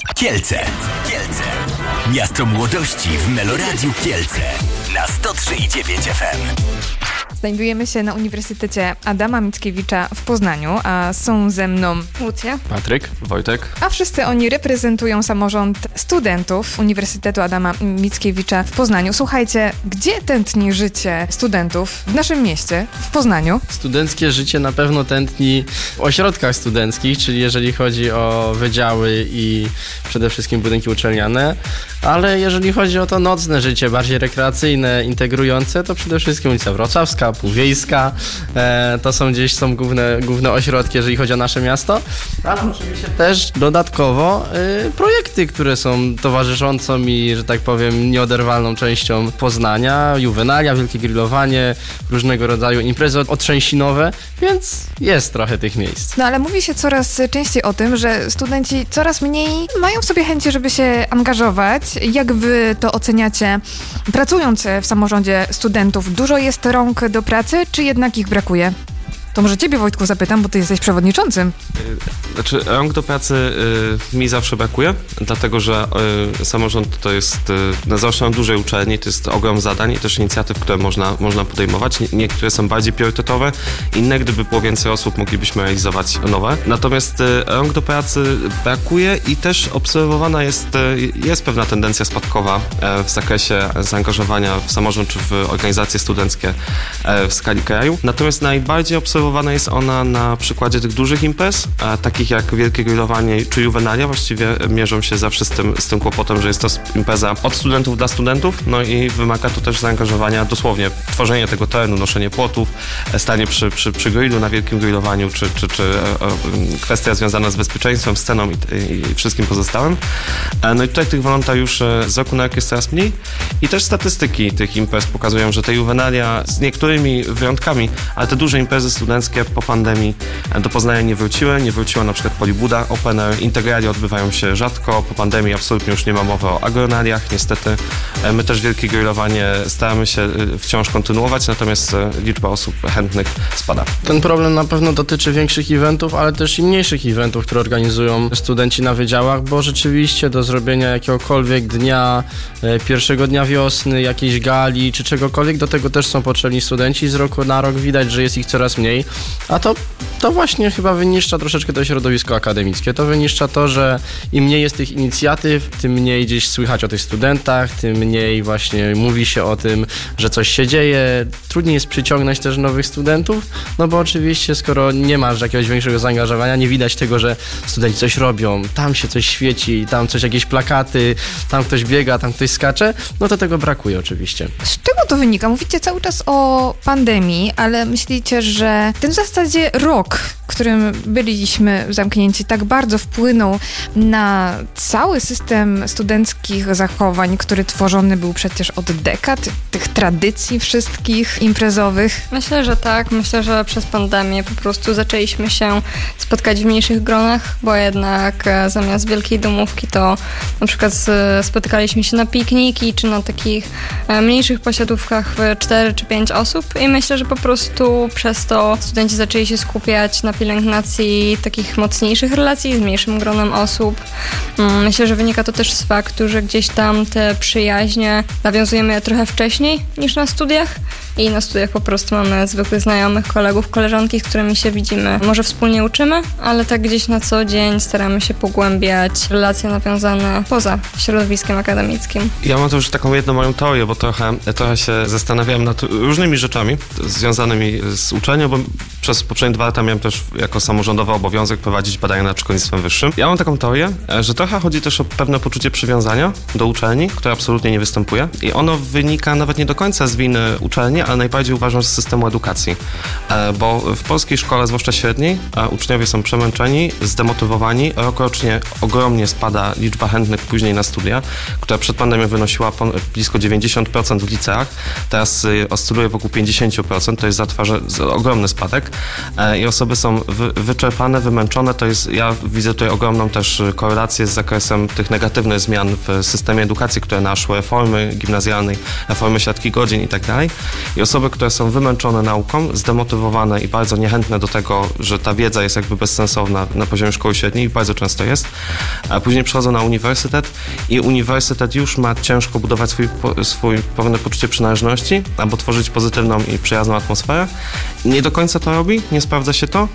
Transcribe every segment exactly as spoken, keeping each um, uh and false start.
Kielce. Kielce. Miasto młodości w Meloradiu Kielce na sto trzy i dziewięć F M. Znajdujemy się na Uniwersytecie Adama Mickiewicza w Poznaniu, a są ze mną Łucja, Patryk, Wojtek. A wszyscy oni reprezentują samorząd studentów Uniwersytetu Adama Mickiewicza w Poznaniu. Słuchajcie, gdzie tętni życie studentów w naszym mieście, w Poznaniu? Studenckie życie na pewno tętni w ośrodkach studenckich, czyli jeżeli chodzi o wydziały i przede wszystkim budynki uczelniane, ale jeżeli chodzi o to nocne życie, bardziej rekreacyjne, integrujące, to przede wszystkim ulica Wrocławska, Półwiejska, e, to są gdzieś są główne, główne ośrodki, jeżeli chodzi o nasze miasto, ale oczywiście też dodatkowo e, projekty, które są towarzyszącą i, że tak powiem, nieoderwalną częścią Poznania, juwenalia, wielkie grillowanie, różnego rodzaju imprezy otrzęsinowe, więc jest trochę tych miejsc. No ale mówi się coraz częściej o tym, że studenci coraz mniej mają w sobie chęci, żeby się angażować. Jak wy to oceniacie, pracując w samorządzie studentów? Dużo jest rąk do pracy, czy jednak ich brakuje? To może ciebie, Wojtku, zapytam, bo ty jesteś przewodniczącym. Znaczy, rąk do pracy y, mi zawsze brakuje, dlatego że y, samorząd to jest, y, zawsze na dużej uczelni, to jest ogrom zadań i też inicjatyw, które można, można podejmować. Nie, niektóre są bardziej priorytetowe, inne, gdyby było więcej osób, moglibyśmy realizować nowe. Natomiast y, rąk do pracy brakuje i też obserwowana jest, y, jest pewna tendencja spadkowa y, w zakresie zaangażowania w samorząd czy w organizacje studenckie y, w skali kraju. Natomiast najbardziej obserwowana jest ona na przykładzie tych dużych imprez, a takich jak wielkie grillowanie czy juwenalia właściwie mierzą się zawsze z tym, z tym kłopotem, że jest to impreza od studentów dla studentów, no i wymaga to też zaangażowania, dosłownie tworzenie tego terenu, noszenie płotów, stanie przy, przy, przy grillu na wielkim grillowaniu, czy, czy, czy e, kwestia związana z bezpieczeństwem, sceną i, i wszystkim pozostałym. E, no i tutaj tych wolontariuszy z roku na rok jest coraz mniej i też statystyki tych imprez pokazują, że te juwenalia z niektórymi wyjątkami, ale te duże imprezy studenckie po pandemii do Poznania nie wróciły. Nie wróciła na przykład Polibuda Open Air. Integralia odbywają się rzadko. Po pandemii absolutnie już nie ma mowy o agronaliach, niestety. My też wielkie grillowanie staramy się wciąż kontynuować, natomiast liczba osób chętnych spada. Ten problem na pewno dotyczy większych eventów, ale też i mniejszych eventów, które organizują studenci na wydziałach, bo rzeczywiście do zrobienia jakiegokolwiek dnia, pierwszego dnia wiosny, jakiejś gali czy czegokolwiek, do tego też są potrzebni studenci. Z roku na rok widać, że jest ich coraz mniej. A to, to właśnie chyba wyniszcza troszeczkę to środowisko akademickie. To wyniszcza to, że im mniej jest tych inicjatyw, tym mniej gdzieś słychać o tych studentach, tym mniej właśnie mówi się o tym, że coś się dzieje. Trudniej jest przyciągnąć też nowych studentów, no bo oczywiście skoro nie masz jakiegoś większego zaangażowania, nie widać tego, że studenci coś robią, tam się coś świeci, tam coś, jakieś plakaty, tam ktoś biega, tam ktoś skacze, no to tego brakuje oczywiście. Z czego to wynika? Mówicie cały czas o pandemii, ale myślicie, że ten w zasadzie rok, w którym byliśmy zamknięci, tak bardzo wpłynął na cały system studenckich zachowań, który tworzony był przecież od dekad, tych tradycji wszystkich imprezowych? Myślę, że tak. Myślę, że przez pandemię po prostu zaczęliśmy się spotkać w mniejszych gronach, bo jednak zamiast wielkiej domówki to na przykład spotykaliśmy się na pikniki czy na takich mniejszych posiadówkach w cztery czy pięć osób i myślę, że po prostu przez to studenci zaczęli się skupiać na pielęgnacji takich mocniejszych relacji z mniejszym gronem osób. Myślę, że wynika to też z faktu, że gdzieś tam te przyjaźnie nawiązujemy je trochę wcześniej niż na studiach i na studiach po prostu mamy zwykłych znajomych, kolegów, koleżanki, z którymi się widzimy. Może wspólnie uczymy, ale tak gdzieś na co dzień staramy się pogłębiać relacje nawiązane poza środowiskiem akademickim. Ja mam tu już taką jedną moją teorię, bo trochę, trochę się zastanawiałem nad różnymi rzeczami związanymi z uczelnią, bo przez poprzednie dwa lata miałem też jako samorządowy obowiązek prowadzić badania nad szkolnictwem wyższym. Ja mam taką teorię, że trochę chodzi też o pewne poczucie przywiązania do uczelni, które absolutnie nie występuje i ono wynika nawet nie do końca z winy uczelni, ale najbardziej uważam z systemu edukacji, bo w polskiej szkole, zwłaszcza średniej, uczniowie są przemęczeni, zdemotywowani, rokrocznie ogromnie spada liczba chętnych później na studia, która przed pandemią wynosiła blisko dziewięćdziesiąt procent w liceach, teraz oscyluje wokół pięćdziesiąt procent, to jest zatrważa, ogromne spadek i osoby są wy, wyczerpane, wymęczone. To jest, ja widzę tutaj ogromną też korelację z zakresem tych negatywnych zmian w systemie edukacji, które naszły, reformy gimnazjalnej, reformy siatki godzin i tak dalej. I osoby, które są wymęczone nauką, zdemotywowane i bardzo niechętne do tego, że ta wiedza jest jakby bezsensowna na poziomie szkoły średniej, bardzo często jest, a później przychodzą na uniwersytet i uniwersytet już ma ciężko budować swój, swój pewne poczucie przynależności albo tworzyć pozytywną i przyjazną atmosferę. Nie do końca to robi, nie sprawdza się to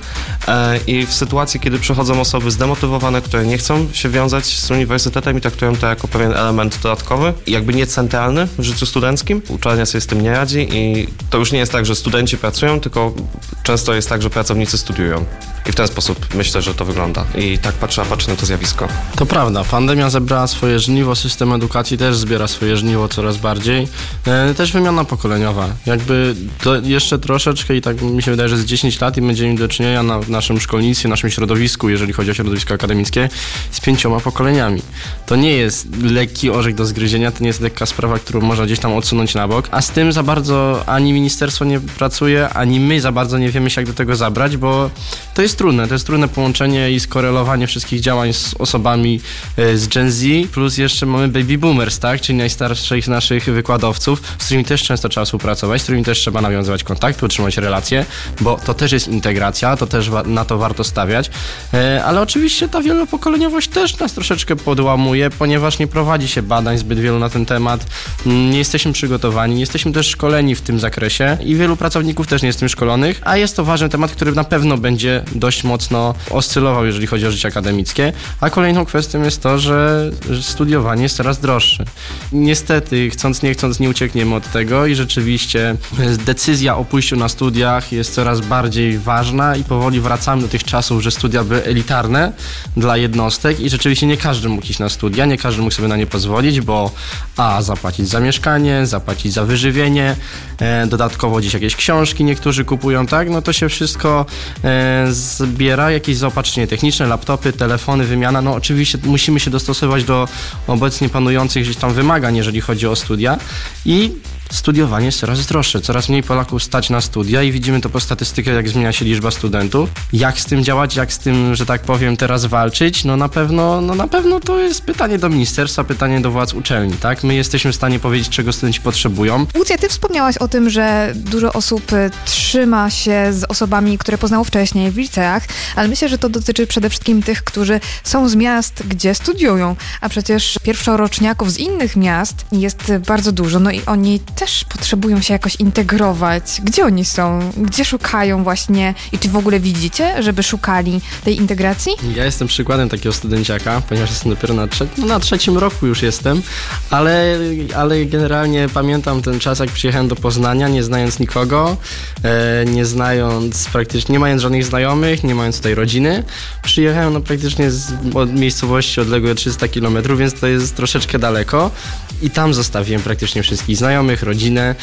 i w sytuacji, kiedy przychodzą osoby zdemotywowane, które nie chcą się wiązać z uniwersytetem i traktują to jako pewien element dodatkowy, jakby nie centralny w życiu studenckim, uczelnia sobie z tym nie radzi i to już nie jest tak, że studenci pracują, tylko często jest tak, że pracownicy studiują. I w ten sposób myślę, że to wygląda. I tak trzeba patrzeć na to zjawisko. To prawda. Pandemia zebrała swoje żniwo, system edukacji też zbiera swoje żniwo coraz bardziej. E, też wymiana pokoleniowa. Jakby to jeszcze troszeczkę i tak mi się wydaje, że z dziesięć lat i będziemy mieli do czynienia na naszym szkolnictwie, naszym środowisku, jeżeli chodzi o środowisko akademickie, z pięcioma pokoleniami. To nie jest lekki orzech do zgryzienia, to nie jest lekka sprawa, którą można gdzieś tam odsunąć na bok, a z tym za bardzo ani ministerstwo nie pracuje, ani my za bardzo nie wiemy się, jak do tego zabrać, bo to jest trudne, to jest trudne połączenie i skorelowanie wszystkich działań z osobami z Gen Z, plus jeszcze mamy baby boomers, tak, czyli najstarszych naszych wykładowców, z którymi też często trzeba współpracować, z którymi też trzeba nawiązywać kontakty, utrzymać relacje, bo to też jest integracja, to też wa- na to warto stawiać, e, ale oczywiście ta wielopokoleniowość też nas troszeczkę podłamuje, ponieważ nie prowadzi się badań zbyt wielu na ten temat, nie jesteśmy przygotowani, nie jesteśmy też szkoleni w tym zakresie i wielu pracowników też nie jest tym szkolonych, a jest to ważny temat, który na pewno będzie dość mocno oscylował, jeżeli chodzi o życie akademickie, a kolejną kwestią jest to, że studiowanie jest coraz droższe. Niestety, chcąc nie chcąc, nie uciekniemy od tego i rzeczywiście decyzja o pójściu na studiach jest coraz bardziej ważna i powoli wracamy do tych czasów, że studia były elitarne dla jednostek i rzeczywiście nie każdy mógł iść na studia, nie każdy mógł sobie na nie pozwolić, bo a, zapłacić za mieszkanie, zapłacić za wyżywienie, e, dodatkowo gdzieś jakieś książki niektórzy kupują, tak? No to się wszystko e, zbiera, jakieś zaopatrzenie techniczne, laptopy, telefony, wymiana, no oczywiście musimy się dostosować do obecnie panujących gdzieś tam wymagań, jeżeli chodzi o studia i studiowanie jest coraz droższe, coraz mniej Polaków stać na studia i widzimy to po statystykach, jak zmienia się liczba studentów. Jak z tym działać, jak z tym, że tak powiem, teraz walczyć? No na pewno, no na pewno to jest pytanie do ministerstwa, pytanie do władz uczelni, tak? My jesteśmy w stanie powiedzieć, czego studenci potrzebują. Łucja, ty wspomniałaś o tym, że dużo osób trzyma się z osobami, które poznało wcześniej w liceach, ale myślę, że to dotyczy przede wszystkim tych, którzy są z miast, gdzie studiują, a przecież pierwszoroczniaków z innych miast jest bardzo dużo, no i oni też potrzebują się jakoś integrować. Gdzie oni są? Gdzie szukają właśnie? I czy w ogóle widzicie, żeby szukali tej integracji? Ja jestem przykładem takiego studenciaka, ponieważ jestem dopiero na, trze- no, na trzecim roku już jestem, ale, ale generalnie pamiętam ten czas, jak przyjechałem do Poznania, nie znając nikogo, e, nie znając praktycznie, nie mając żadnych znajomych, nie mając tutaj rodziny. Przyjechałem no, praktycznie z od miejscowości odległej trzysta kilometrów, więc to jest troszeczkę daleko i tam zostawiłem praktycznie wszystkich znajomych, rodzinę.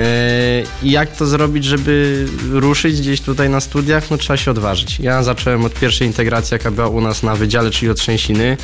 I jak to zrobić, żeby ruszyć gdzieś tutaj na studiach? No trzeba się odważyć. Ja zacząłem od pierwszej integracji, jaka była u nas na wydziale, czyli od Trzęsiny.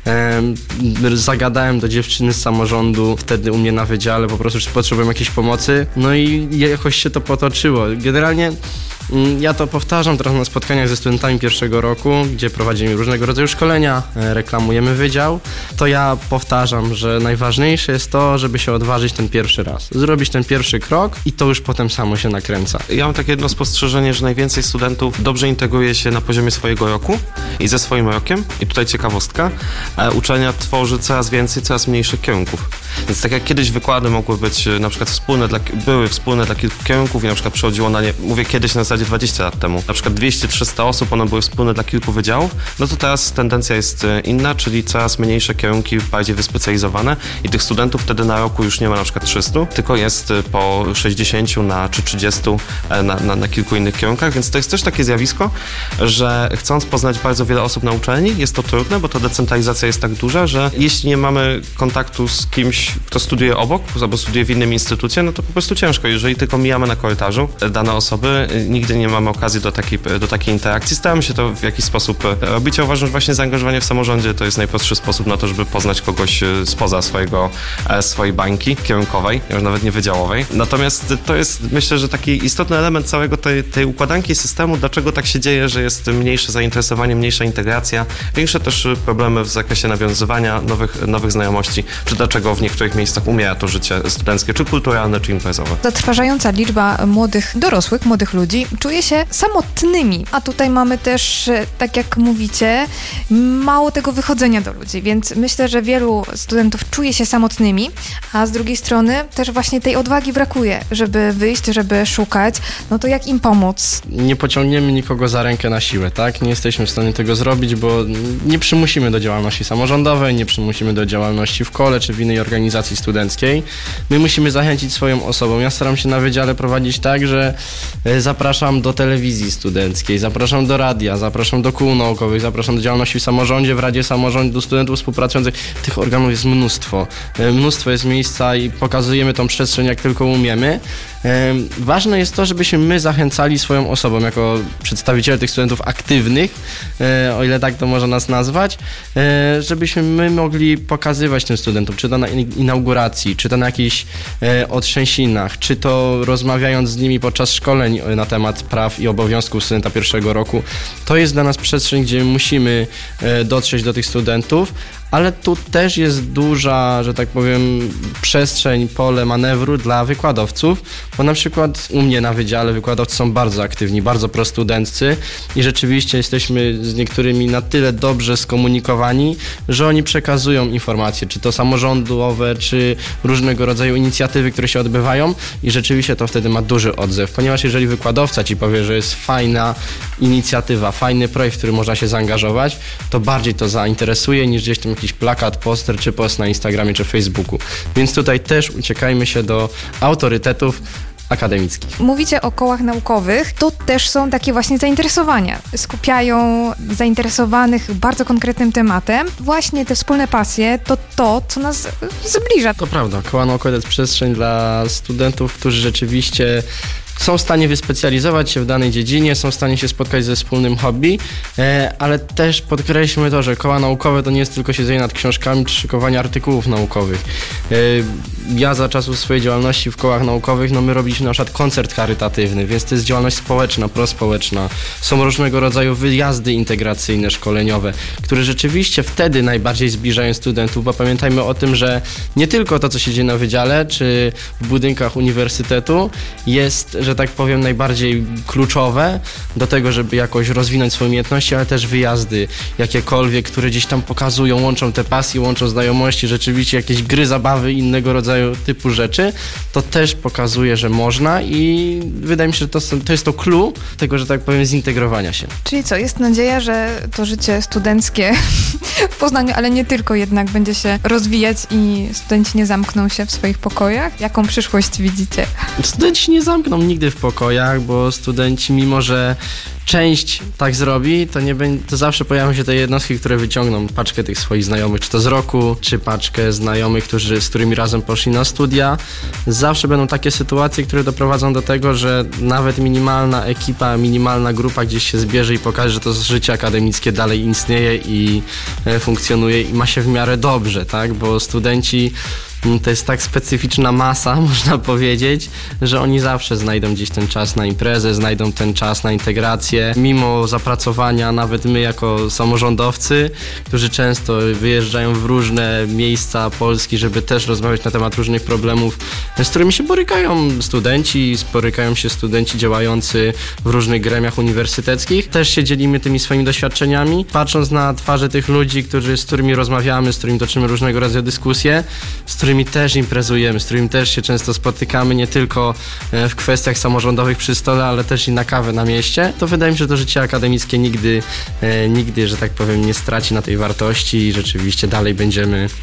Zagadałem do dziewczyny z samorządu, wtedy u mnie na wydziale, po prostu potrzebowałem jakiejś pomocy. No i jakoś się to potoczyło. Generalnie ja to powtarzam teraz na spotkaniach ze studentami pierwszego roku, gdzie prowadzimy różnego rodzaju szkolenia, reklamujemy wydział. To ja powtarzam, że najważniejsze jest to, żeby się odważyć ten pierwszy raz. Zrobić ten pierwszy krok i to już potem samo się nakręca. Ja mam takie jedno spostrzeżenie, że najwięcej studentów dobrze integruje się na poziomie swojego roku i ze swoim rokiem. I tutaj ciekawostka. Uczelnia tworzy coraz więcej, coraz mniejszych kierunków. Więc tak jak kiedyś wykłady mogły być na przykład wspólne dla, były wspólne dla kilku kierunków i na przykład przychodziło na nie, mówię kiedyś na zasadzie dwadzieścia lat temu, na przykład dwieście trzysta osób, one były wspólne dla kilku wydziałów, no to teraz tendencja jest inna, czyli coraz mniejsze kierunki, bardziej wyspecjalizowane i tych studentów wtedy na roku już nie ma na przykład trzystu, tylko jest po sześćdziesięciu na, czy trzydziestu na, na, na kilku innych kierunkach, więc to jest też takie zjawisko, że chcąc poznać bardzo wiele osób na uczelni, jest to trudne, bo ta decentralizacja jest tak duża, że jeśli nie mamy kontaktu z kimś ktoś, kto studiuje obok, albo studiuje w innym instytucie, no to po prostu ciężko. Jeżeli tylko mijamy na korytarzu dane osoby, nigdy nie mamy okazji do takiej, do takiej interakcji. Staramy się to w jakiś sposób robić. Ja uważam, że właśnie zaangażowanie w samorządzie to jest najprostszy sposób na to, żeby poznać kogoś spoza swojego, swojej bańki kierunkowej, już nawet nie wydziałowej. Natomiast to jest, myślę, że taki istotny element całego tej, tej układanki systemu, dlaczego tak się dzieje, że jest mniejsze zainteresowanie, mniejsza integracja, większe też problemy w zakresie nawiązywania nowych, nowych znajomości, czy dlaczego w niektórych miejscach umiera to życie studenckie, czy kulturalne, czy imprezowe. Zatrważająca liczba młodych, dorosłych, młodych ludzi czuje się samotnymi, a tutaj mamy też, tak jak mówicie, mało tego wychodzenia do ludzi, więc myślę, że wielu studentów czuje się samotnymi, a z drugiej strony też właśnie tej odwagi brakuje, żeby wyjść, żeby szukać, no to jak im pomóc? Nie pociągniemy nikogo za rękę na siłę, tak? Nie jesteśmy w stanie tego zrobić, bo nie przymusimy do działalności samorządowej, nie przymusimy do działalności w kole czy w innej organizacji studenckiej. My musimy zachęcić swoją osobą. Ja staram się na wydziale prowadzić tak, że zapraszam do telewizji studenckiej, zapraszam do radia, zapraszam do kół naukowych, zapraszam do działalności w samorządzie, w Radzie Samorządu, do studentów współpracujących. Tych organów jest mnóstwo. Mnóstwo jest miejsca i pokazujemy tą przestrzeń jak tylko umiemy. Ważne jest to, żebyśmy my zachęcali swoją osobą, jako przedstawiciele tych studentów aktywnych, o ile tak to można nas nazwać, żebyśmy my mogli pokazywać tym studentom, czy to na inauguracji, czy to na jakichś otrzęsinach, czy to rozmawiając z nimi podczas szkoleń na temat praw i obowiązków studenta pierwszego roku. To jest dla nas przestrzeń, gdzie musimy dotrzeć do tych studentów, ale tu też jest duża, że tak powiem, przestrzeń, pole manewru dla wykładowców, bo na przykład u mnie na wydziale wykładowcy są bardzo aktywni, bardzo prostudenccy i rzeczywiście jesteśmy z niektórymi na tyle dobrze skomunikowani, że oni przekazują informacje, czy to samorządowe, czy różnego rodzaju inicjatywy, które się odbywają i rzeczywiście to wtedy ma duży odzew, ponieważ jeżeli wykładowca ci powie, że jest fajna inicjatywa, fajny projekt, w który można się zaangażować, to bardziej to zainteresuje niż gdzieś tam jakiś plakat, poster czy post na Instagramie czy Facebooku. Więc tutaj też uciekajmy się do autorytetów akademickich. Mówicie o kołach naukowych, to też są takie właśnie zainteresowania. Skupiają zainteresowanych bardzo konkretnym tematem. Właśnie te wspólne pasje to to, co nas zbliża. To prawda. Koła naukowe to jest przestrzeń dla studentów, którzy rzeczywiście są w stanie wyspecjalizować się w danej dziedzinie, są w stanie się spotkać ze wspólnym hobby, ale też podkreślmy to, że koła naukowe to nie jest tylko siedzenie nad książkami czy szykowanie artykułów naukowych. Ja za czasów swojej działalności w kołach naukowych, no my robiliśmy na przykład koncert charytatywny, więc to jest działalność społeczna, prospołeczna. Są różnego rodzaju wyjazdy integracyjne, szkoleniowe, które rzeczywiście wtedy najbardziej zbliżają studentów, bo pamiętajmy o tym, że nie tylko to, co się dzieje na wydziale czy w budynkach uniwersytetu jest, że tak powiem, najbardziej kluczowe do tego, żeby jakoś rozwinąć swoje umiejętności, ale też wyjazdy jakiekolwiek, które gdzieś tam pokazują, łączą te pasje, łączą znajomości, rzeczywiście jakieś gry, zabawy, innego rodzaju typu rzeczy, to też pokazuje, że można i wydaje mi się, że to, to jest to clue tego, że tak powiem, zintegrowania się. Czyli co, jest nadzieja, że to życie studenckie w Poznaniu, ale nie tylko jednak, będzie się rozwijać i studenci nie zamkną się w swoich pokojach? Jaką przyszłość widzicie? Studenci nie zamkną nigdy w pokojach, bo studenci, mimo że część tak zrobi, to, nie będzie, to zawsze pojawią się te jednostki, które wyciągną paczkę tych swoich znajomych, czy to z roku, czy paczkę znajomych, którzy, z którymi razem poszli na studia. Zawsze będą takie sytuacje, które doprowadzą do tego, że nawet minimalna ekipa, minimalna grupa gdzieś się zbierze i pokaże, że to życie akademickie dalej istnieje i e, funkcjonuje i ma się w miarę dobrze, tak? Bo studenci to jest tak specyficzna masa, można powiedzieć, że oni zawsze znajdą gdzieś ten czas na imprezę, znajdą ten czas na integrację. Mimo zapracowania, nawet my jako samorządowcy, którzy często wyjeżdżają w różne miejsca Polski, żeby też rozmawiać na temat różnych problemów, z którymi się borykają studenci, borykają się studenci działający w różnych gremiach uniwersyteckich. Też się dzielimy tymi swoimi doświadczeniami. Patrząc na twarze tych ludzi, którzy, z którymi rozmawiamy, z którymi toczymy różnego rodzaju dyskusje, z którymi też imprezujemy, z którymi też się często spotykamy, nie tylko w kwestiach samorządowych przy stole, ale też i na kawę na mieście, to wydaje mi się, że to życie akademickie nigdy, nigdy, że tak powiem, nie straci na tej wartości i rzeczywiście dalej będziemy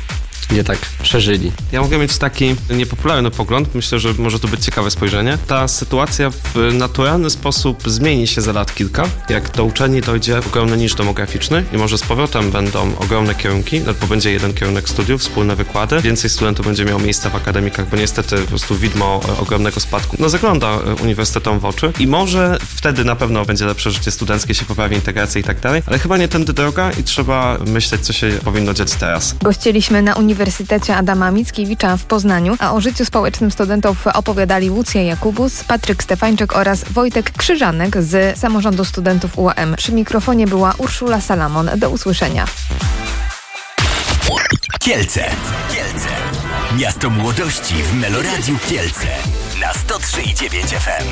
nie tak przeżyli. Ja mogę mieć taki niepopularny pogląd, myślę, że może to być ciekawe spojrzenie. Ta sytuacja w naturalny sposób zmieni się za lat kilka, jak do uczelni dojdzie ogromny niż demograficzny i może z powrotem będą ogromne kierunki, bo będzie jeden kierunek studiów, wspólne wykłady, więcej studentów będzie miało miejsca w akademikach, bo niestety po prostu widmo ogromnego spadku no zagląda uniwersytetom w oczy i może wtedy na pewno będzie lepsze życie studenckie, się poprawi integracja i tak dalej, ale chyba nie tędy droga i trzeba myśleć, co się powinno dziać teraz. Gościliśmy na Uniwersytecie Adama Mickiewicza w Poznaniu, a o życiu społecznym studentów opowiadali Łucja Jakubus, Patryk Stefańczyk oraz Wojtek Krzyżanek z Samorządu Studentów U A M. Przy mikrofonie była Urszula Salamon. Do usłyszenia. Kielce. Kielce. Miasto młodości w Meloradiu Kielce. Na sto trzy i dziewięć F M.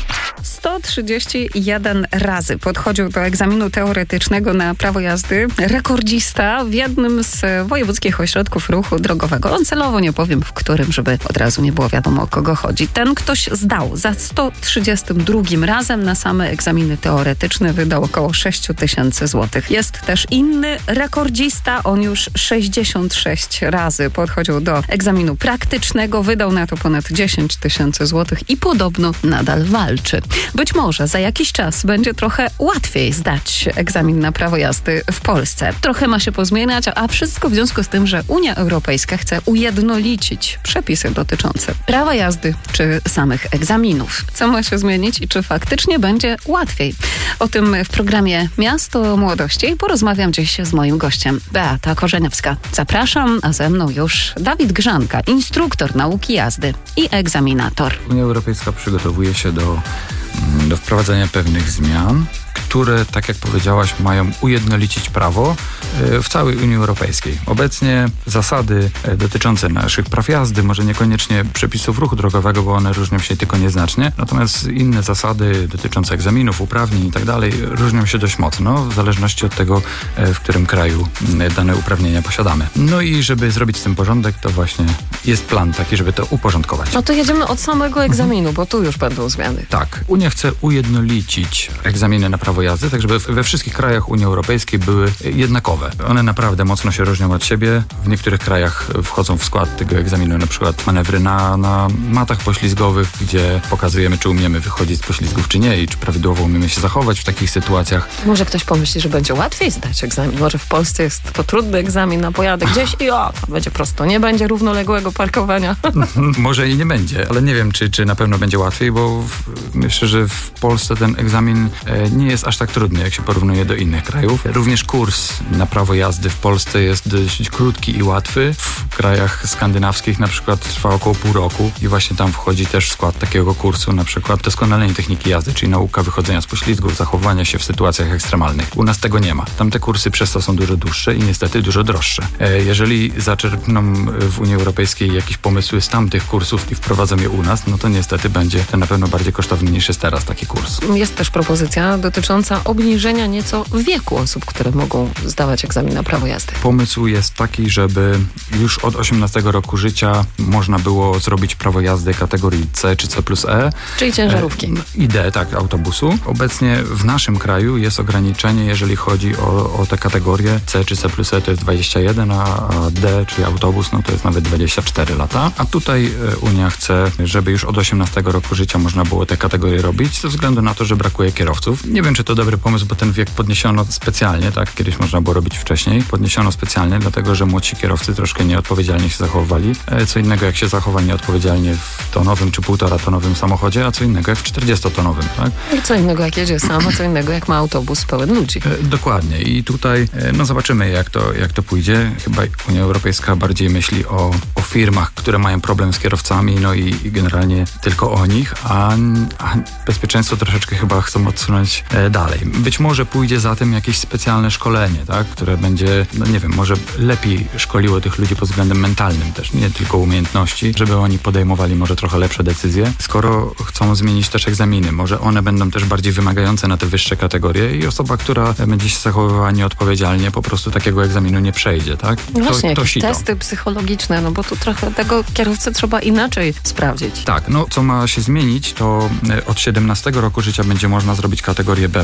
sto trzydzieści jeden razy podchodził do egzaminu teoretycznego na prawo jazdy rekordzista w jednym z wojewódzkich ośrodków ruchu drogowego. On celowo nie powiem w którym, żeby od razu nie było wiadomo, o kogo chodzi. Ten ktoś zdał za sto trzydziestym drugim razem na same egzaminy teoretyczne wydał około sześć tysięcy złotych. Jest też inny rekordzista. On już sześćdziesiąt sześć razy podchodził do egzaminu praktycznego. Wydał na to ponad dziesięć tysięcy złotych i podobno nadal walczy. Być może za jakiś czas będzie trochę łatwiej zdać egzamin na prawo jazdy w Polsce. Trochę ma się pozmieniać, a wszystko w związku z tym, że Unia Europejska chce ujednolicić przepisy dotyczące prawa jazdy czy samych egzaminów. Co ma się zmienić i czy faktycznie będzie łatwiej? O tym w programie Miasto Młodości porozmawiam dziś z moim gościem, Beata Korzeniowska. Zapraszam, a ze mną już Dawid Grzanka, instruktor nauki jazdy i egzaminator. Unia Europejska przygotowuje się do do wprowadzenia pewnych zmian, które, tak jak powiedziałaś, mają ujednolicić prawo w całej Unii Europejskiej. Obecnie zasady dotyczące naszych praw jazdy, może niekoniecznie przepisów ruchu drogowego, bo one różnią się tylko nieznacznie, natomiast inne zasady dotyczące egzaminów, uprawnień i tak dalej różnią się dość mocno, w zależności od tego, w którym kraju dane uprawnienia posiadamy. No i żeby zrobić z tym porządek, to właśnie jest plan taki, żeby to uporządkować. No to jedziemy od samego egzaminu, mhm. bo tu już będą zmiany. Tak. Unia chce ujednolicić egzaminy na prawo jazdy, tak żeby we wszystkich krajach Unii Europejskiej były jednakowe. One naprawdę mocno się różnią od siebie. W niektórych krajach wchodzą w skład tego egzaminu na przykład manewry na, na matach poślizgowych, gdzie pokazujemy, czy umiemy wychodzić z poślizgów, czy nie i czy prawidłowo umiemy się zachować w takich sytuacjach. Może ktoś pomyśli, że będzie łatwiej zdać egzamin. Może w Polsce jest to trudny egzamin, a pojadę gdzieś i o, będzie prosto. Nie będzie równoległego parkowania. Może i nie będzie, ale nie wiem, czy, czy na pewno będzie łatwiej, bo w, myślę, że w Polsce ten egzamin e, nie jest aż tak trudny, jak się porównuje do innych krajów. Również kurs na prawo jazdy w Polsce jest dość krótki i łatwy. W krajach skandynawskich na przykład trwa około pół roku i właśnie tam wchodzi też w skład takiego kursu na przykład doskonalenie techniki jazdy, czyli nauka wychodzenia z poślizgów, zachowania się w sytuacjach ekstremalnych. U nas tego nie ma. Tam te kursy przez to są dużo dłuższe i niestety dużo droższe. E, jeżeli zaczerpną w Unii Europejskiej jakieś pomysły z tamtych kursów i wprowadzą je u nas, no to niestety będzie to na pewno bardziej kosztowny niż jest teraz taki kurs. Jest też propozycja dotycząca obniżenia nieco wieku osób, które mogą zdawać egzamin na prawo jazdy. Pomysł jest taki, żeby już od osiemnastego roku życia można było zrobić prawo jazdy kategorii C czy C plus E. Czyli ciężarówki. I D, tak, autobusu. Obecnie w naszym kraju jest ograniczenie, jeżeli chodzi o, o te kategorie. C czy C plus E to jest dwadzieścia jeden, a D, czyli autobus, no to jest nawet dwadzieścia cztery lata. A tutaj Unia chce, żeby już od osiemnastego roku życia można było te kategorie robić, ze względu na to, że brakuje kierowców. Nie wiem, czy to dobry pomysł, bo ten wiek podniesiono specjalnie, tak? Kiedyś można było robić wcześniej. Podniesiono specjalnie, dlatego, że młodsi kierowcy troszkę nieodpowiedzialnie się zachowywali. Co innego, jak się zachowa nieodpowiedzialnie w tonowym czy półtora tonowym samochodzie, a co innego, jak w czterdziestotonowym, tak? I co innego, jak jedzie sam, a co innego, jak ma autobus pełen ludzi. E, dokładnie. I tutaj, e, no zobaczymy, jak to, jak to pójdzie. Chyba Unia Europejska bardziej myśli o, o firmach, które mają problem z kierowcami, no i, i generalnie tylko o nich, a, a bezpieczeństwo troszeczkę chyba chcą odsunąć e, dalej. Być może pójdzie za tym jakieś specjalne szkolenie, tak? Które będzie, no nie wiem, może lepiej szkoliło tych ludzi pod względem mentalnym też, nie tylko umiejętności, żeby oni podejmowali może trochę lepsze decyzje. Skoro chcą zmienić też egzaminy, może one będą też bardziej wymagające na te wyższe kategorie i osoba, która będzie się zachowywała nieodpowiedzialnie, po prostu takiego egzaminu nie przejdzie, tak? No właśnie, to, to jakieś testy psychologiczne, no bo tu trochę tego kierowcę trzeba inaczej sprawdzić. Tak, no co ma się zmienić, to od siedemnastego roku życia będzie można zrobić kategorię B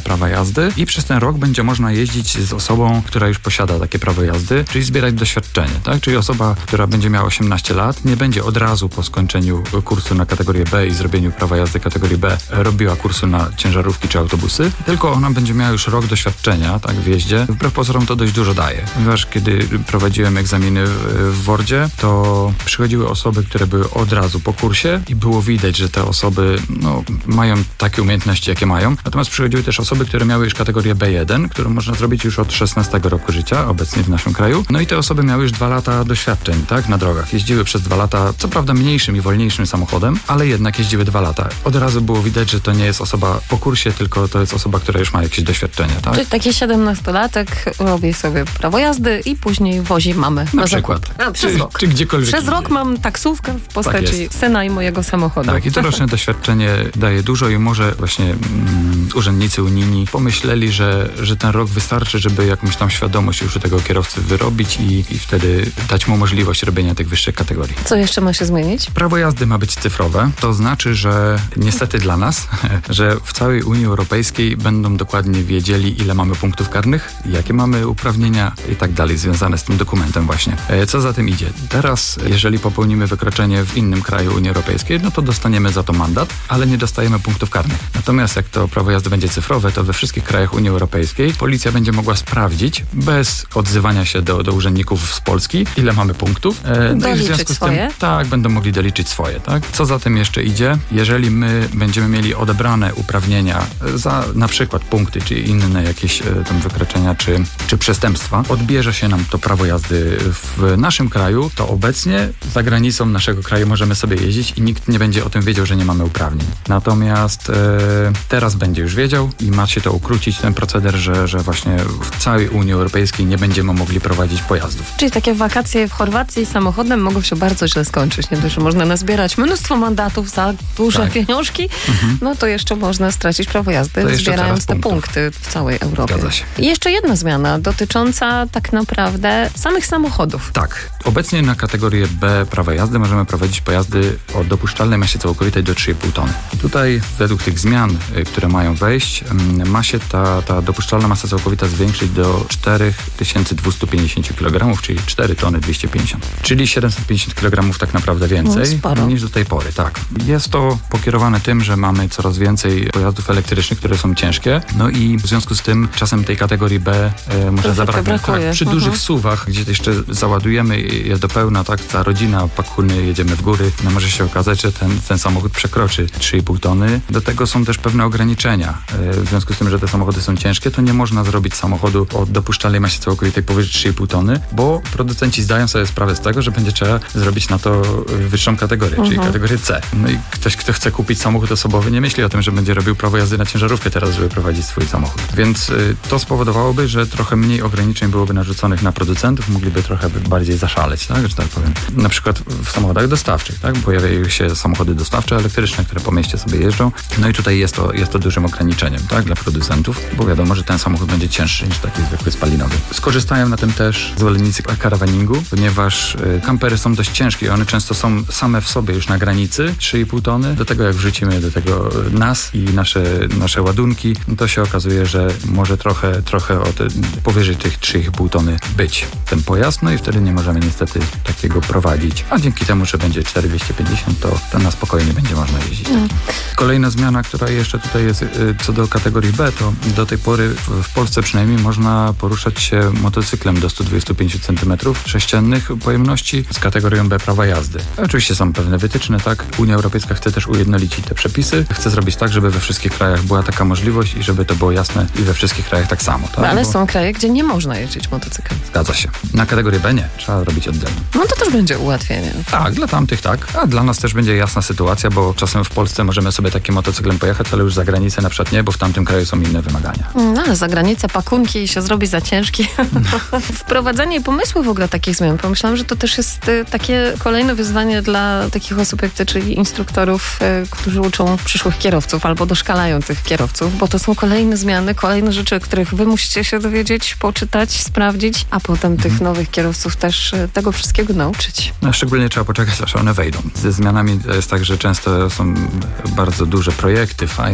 prawa jazdy i przez ten rok będzie można jeździć z osobą, która już posiada takie prawo jazdy, czyli zbierać doświadczenie, tak? Czyli osoba, która będzie miała osiemnaście lat, nie będzie od razu po skończeniu kursu na kategorię B i zrobieniu prawa jazdy kategorii B robiła kursu na ciężarówki czy autobusy, tylko ona będzie miała już rok doświadczenia, tak, w jeździe. Wbrew pozorom to dość dużo daje, ponieważ kiedy prowadziłem egzaminy w Wordzie, to przychodziły osoby, które były od razu po kursie i było widać, że te osoby no, mają takie umiejętności, jakie mają. Natomiast przychodziły też osoby, które miały już kategorię B jeden, którą można zrobić już od szesnastego roku życia, obecnie w naszym kraju. No i te osoby miały już dwa lata doświadczeń, tak, na drogach. Jeździły przez dwa lata, co prawda mniejszym i wolniejszym samochodem, ale jednak jeździły dwa lata. Od razu było widać, że to nie jest osoba po kursie, tylko to jest osoba, która już ma jakieś doświadczenie, tak? Czyli taki siedemnastolatek robi sobie prawo jazdy i później wozi mamę na, na przykład. A, przez czy, rok. Czy gdziekolwiek. Przez rok mam taksówkę w postaci tak syna i mojego samochodu. Tak, i to roczne doświadczenie daje dużo i może właśnie mm, urzędnicy unijni pomyśleli, że, że ten rok wystarczy, żeby jakąś tam świadomość już u tego kierowcy wyrobić i, i wtedy dać mu możliwość robienia tych wyższych kategorii. Co jeszcze ma się zmienić? Prawo jazdy ma być cyfrowe. To znaczy, że niestety dla nas, że w całej Unii Europejskiej będą dokładnie wiedzieli, ile mamy punktów karnych, jakie mamy uprawnienia i tak dalej, związane z tym dokumentem właśnie. Co za tym idzie? Teraz, jeżeli popełnimy wykroczenie w innym kraju Unii Europejskiej, no to dostaniemy za to mandat, ale nie dostajemy punktów karnych. Natomiast jak to prawo jazdy będzie cyfrowe, to we wszystkich krajach Unii Europejskiej policja będzie mogła sprawdzić, bez odzywania się do, do urzędników z Polski, ile mamy punktów. E, no i w związku z tym, swoje? Tak, będą mogli doliczyć swoje, tak? Co za tym jeszcze idzie? Jeżeli my będziemy mieli odebrane uprawnienia za na przykład punkty, czy inne jakieś tam wykroczenia, czy, czy przestępstwa, odbierze się nam to prawo jazdy w naszym kraju, to obecnie za granicą naszego kraju możemy sobie jeździć i nikt nie będzie o tym wiedział, że nie mamy uprawnień. Natomiast e, teraz będzie już wiedział i ma się to ukrócić, ten proceder, że, że właśnie w całej Unii Europejskiej nie będziemy mogli prowadzić pojazdów. Czyli takie wakacje w Chorwacji samochodem mogą się bardzo źle skończyć. Nie dość, że można nazbierać mnóstwo mandatów za duże tak. pieniążki, mhm. no to jeszcze można stracić prawo jazdy, zbierając te punktów. punkty w całej Europie. Zgadza się. I jeszcze jedna zmiana dotycząca tak naprawdę samych samochodów. Tak. Obecnie na kategorię B prawa jazdy możemy prowadzić pojazdy o dopuszczalnej masie całkowitej do trzy i pół tony. I tutaj według tych zmian, które mają wejść, ma się ta, ta dopuszczalna masa całkowita zwiększyć do cztery tysiące dwieście pięćdziesiąt kilogramów, czyli cztery tony dwieście pięćdziesiąt. Czyli siedemset pięćdziesiąt kilogramów tak naprawdę więcej no, niż do tej pory. Tak. Jest to pokierowane tym, że mamy coraz więcej pojazdów elektrycznych, które są ciężkie. No i w związku z tym czasem tej kategorii B e, może zabraknąć. Tak, przy uh-huh. dużych suwach, gdzie jeszcze załadujemy je do pełna, tak, cała rodzina, pakuny, jedziemy w góry, no może się okazać, że ten, ten samochód przekroczy trzy i pół tony. Do tego są też pewne ograniczenia. E, w związku z tym, że te samochody są ciężkie, to nie można zrobić samochodu o dopuszczalnej masie całkowitej powyżej trzy i pół tony, bo producenci zdają sobie sprawę z tego, że będzie trzeba zrobić na to wyższą kategorię, uh-huh. czyli kategorię C. No i ktoś, kto chce kupić samochód osobowy, nie myśli o tym, że będzie robił prawo jazdy na ciężarówkę teraz, żeby prowadzić swój samochód. Więc y, to spowodowałoby, że trochę mniej ograniczeń byłoby narzuconych na producentów, mogliby trochę bardziej zaszaleć, tak, że tak powiem. Na przykład w samochodach dostawczych, tak, pojawiają się samochody dostawcze elektryczne, które po mieście sobie jeżdżą. No i tutaj jest to, jest to dużym ograniczeniem, tak, dla producentów, bo wiadomo, że ten samochód będzie cięższy niż taki zwykły spalinowy. Skorzystają na tym też zwolennicy caravaningu, ponieważ y, kampery są dość ciężkie i one często są same w sobie już na granicy trzy i pół tony. Do tego jak wrzucimy do tego nas i nasze, nasze ładunki, no to się okazuje, że może trochę, trochę od, powyżej tych trzy i pół tony być ten pojazd, no i wtedy nie możemy niestety takiego prowadzić. A dzięki temu, że będzie cztery tysiące dwieście pięćdziesiąt, to, to na spokojnie będzie można jeździć. Mm. Kolejna zmiana, która jeszcze tutaj jest co do kategorii B, to do tej pory w Polsce przynajmniej można poruszać się motocyklem do sto dwadzieścia pięć centymetrów sześciennych pojemności z kategorią B prawa jazdy. Oczywiście są pewne wytyczne, tak? Unia Europejska chce też ujednolicić te przepisy. Chce zrobić tak, żeby we wszystkich krajach była taka możliwość i żeby to było jasne i we wszystkich krajach tak samo. Tak? No, ale Bo... są kraje, gdzie nie można jeździć motocyklem. Zgadza się. Na kategorię B nie. Trzeba robić oddzielnie. No to też będzie ułatwienie. Tak, dla tamtych tak, a dla nas też będzie jasna sytuacja, bo czasem w Polsce możemy sobie takim motocyklem pojechać, ale już za granicę na przykład nie, bo w tamtym kraju są inne wymagania. No ale za granicę pakunki się zrobi za ciężkie. No. Wprowadzanie pomysłu w ogóle takich zmian. Pomyślałam, że to też jest y, takie kolejne wyzwanie dla takich osób jak ty, czyli instruktorów, y, którzy uczą przyszłych kierowców albo doszkalają tych kierowców, bo to są kolejne zmiany, kolejne rzeczy, o których wy musicie się dowiedzieć, poczytać, sprawdzić, a potem mhm. tych nowych kierowców też y, tego wszystkiego nauczyć. No, szczególnie trzeba poczekać, aż one wejdą. Ze zmianami jest tak, że często są bardzo duże projekty, fajne,